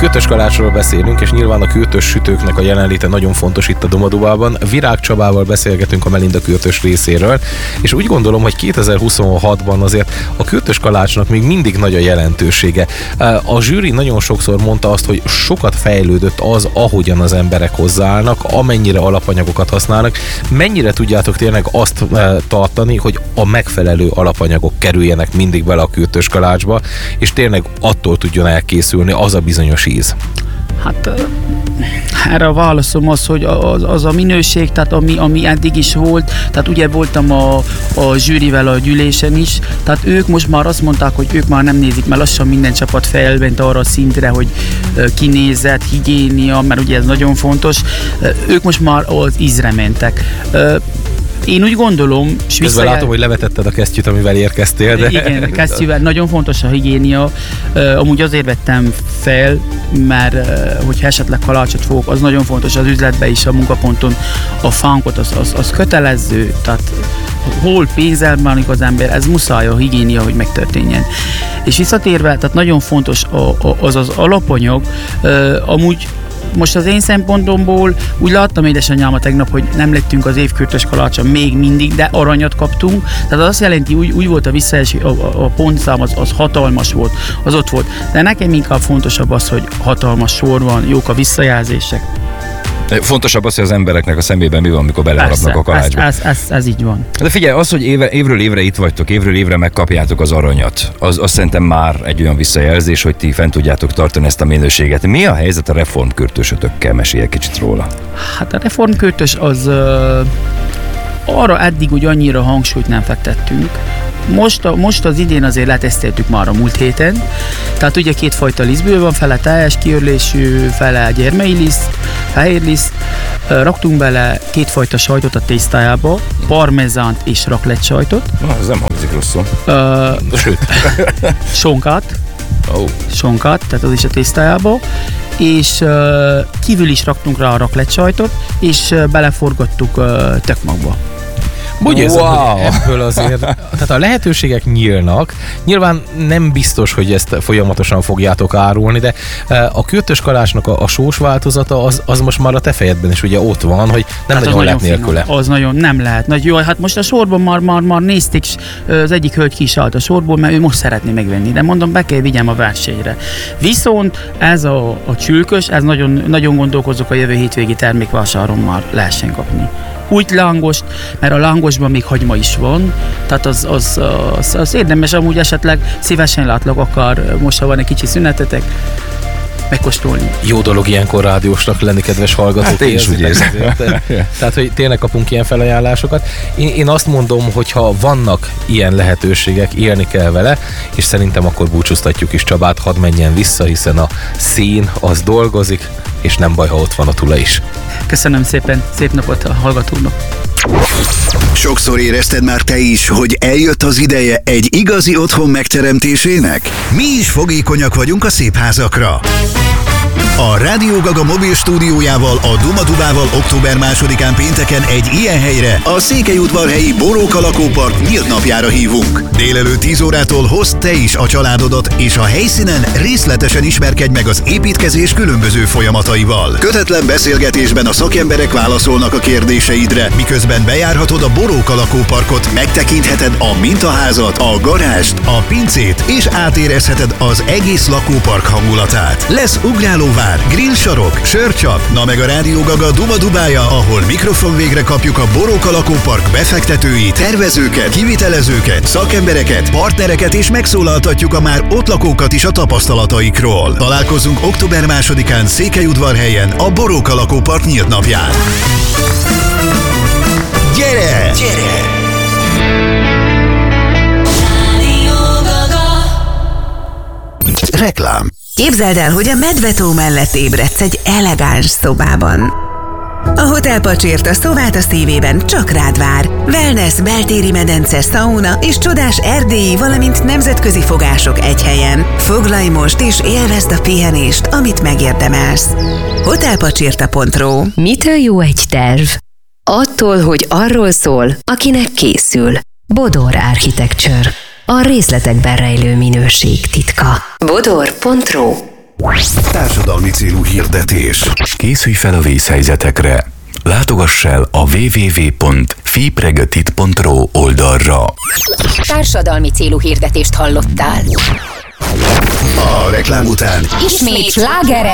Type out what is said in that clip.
Kürtös kalácsról beszélünk, és nyilván a kürtös sütőknek a jelenléte nagyon fontos itt a Domadubában. Virág Csabával beszélgetünk a Melinda kürtös részéről, és úgy gondolom, hogy 2026-ban azért a kürtös kalácsnak még mindig nagy a jelentősége. A zsűri nagyon sokszor mondta azt, hogy sokat fejlődött az, ahogyan az emberek hozzáállnak, amennyire alapanyagokat használnak. Mennyire tudjátok tényleg azt tartani, hogy a megfelelő alapanyagok kerüljenek mindig bele a kürtös kalácsba, és tényleg attól tudjon elkészülni az a bizonyos íz? Hát erre a válaszom az, hogy az a minőség, tehát ami eddig is volt, tehát ugye voltam a zsűrivel a gyűlésen is, tehát ők most már azt mondták, hogy ők már nem nézik, mert lassan minden csapat felment arra a szintre, hogy kinézet, higiénia, mert ugye ez nagyon fontos, ők most már az ízre mentek. Én úgy gondolom... Közben látom, hogy levetetted a kesztyűt, amivel érkeztél, de... Igen, kesztyűvel. Nagyon fontos a higiénia. Amúgy azért vettem fel, mert hogyha esetleg kalácsot fogok, az nagyon fontos az üzletben is, a munkaponton. A fánkot az kötelező, tehát hol pénzzel bánik az ember, ez muszáj a higiénia, hogy megtörténjen. És visszatérve, tehát nagyon fontos az alapanyag, amúgy most az én szempontomból úgy láttam édesanyámat tegnap, hogy nem lettünk az év kürtös kalácsa még mindig, de aranyat kaptunk. Tehát az azt jelenti, úgy volt a visszaesés, a pontszám az hatalmas volt, az ott volt. De nekem inkább fontosabb az, hogy hatalmas sor van, jók a visszajelzések. Fontosabb az, hogy az embereknek a szemében mi van, amikor beleharapnak a kalácsba. Ez így van. De figyelj, az, hogy évről évre itt vagytok, évről évre megkapjátok az aranyat, az szerintem már egy olyan visszajelzés, hogy ti fent tudjátok tartani ezt a minőséget. Mi a helyzet a reformkürtösötökkel? Mesélj egy kicsit róla. Hát a reformkürtös az arra eddig úgy annyira hangsúlyt nem fektettünk. Most az idén azért leteszteltük már a múlt héten, tehát ugye kétfajta lisztből van, fele teljes kiörlésű, fele gyermei liszt, fehér liszt, raktunk bele kétfajta sajtot a tésztájába, parmezánt és raclette sajtot. Ez nem hangzik rosszul. Sőt. Sonkát, tehát az is a tésztájába, és kívül is raktunk rá a raclette sajtot, és beleforgattuk tökmagba. Úgy érzem, hogy ebből azért, tehát a lehetőségek nyílnak. Nyilván nem biztos, hogy ezt folyamatosan fogjátok árulni, de a kürtös kalácsnak a sós változata az most már a te fejedben is ugye ott van, hogy nem hát nagyon lehet nélküle. Az nagyon nem lehet. Nagy jó, hát most a sorban már nézték, az egyik hölgy ki is állt a sorból, mert ő most szeretné megvenni, de mondom, be kell vigyem a versenyre. Viszont ez a csülkös, ez nagyon gondolkozok, a jövő hétvégi termékvásáron már lehessen kapni. Úgy lángost, mert a lángosban még hagyma is van, tehát az érdemes amúgy esetleg szívesen látlak akár most, ha van egy kicsi szünetetek, megkóstolni. Jó dolog ilyenkor rádiósnak lenni, kedves hallgatók. Hát én is úgy érzem. Tehát, hogy tényleg kapunk ilyen felajánlásokat. Én azt mondom, hogy ha vannak ilyen lehetőségek, élni kell vele, és szerintem akkor búcsúztatjuk is Csabát, hadd menjen vissza, hiszen a szín az dolgozik, és nem baj, ha ott van a Tula is. Köszönöm szépen, szép napot a hallgatóknak. Sokszor érezted már te is, hogy eljött az ideje egy igazi otthon megteremtésének? Mi is fogékonyak vagyunk a szép házakra. A Rádió Gaga mobil stúdiójával, a Domadubával október 2-án pénteken egy ilyen helyre, a Székelyudvarhelyi Boróka lakópark nyílt napjára hívunk. Délelőtt 10 órától hozd te is a családodat, és a helyszínen részletesen ismerkedj meg az építkezés különböző folyamataival. Kötetlen beszélgetésben a szakemberek válaszolnak a kérdéseidre, miközben bejárhatod a Boróka lakóparkot, megtekintheted a mintaházat, a garást, a pincét, és átérezheted az egész lakópark hangulatát. Lesz ugrálóvár, grillsarok, sörcsap, na meg a Rádió Gaga Domadubája, ahol mikrofon végre kapjuk a Boróka lakópark befektetői, tervezőket, kivitelezőket, szakembereket, partnereket, és megszólaltatjuk a már ott lakókat is a tapasztalataikról. Találkozunk október 2-án Székelyudvarhelyen, a Boróka lakópark nyílt napján. Gyere! Gyere! Reklám. Képzeld el, hogy a Medvetó mellett ébredsz egy elegáns szobában. A Hotel Pacsirta szobát a szívében csak rád vár. Wellness, beltéri medence, szauna és csodás erdélyi, valamint nemzetközi fogások egy helyen. Foglalj most és élvezd a pihenést, amit megérdemelsz. Hotelpacsirta.ro. Mitől jó egy terv? Attól, hogy arról szól, akinek készül. Bodor Architecture. A részletekben rejlő minőség titka. Bodor.ro. Társadalmi célú hirdetés. Készülj fel a vészhelyzetekre. Látogass el a www.fipregetit.ro oldalra. Társadalmi célú hirdetést hallottál. A reklám után Ismét slágerek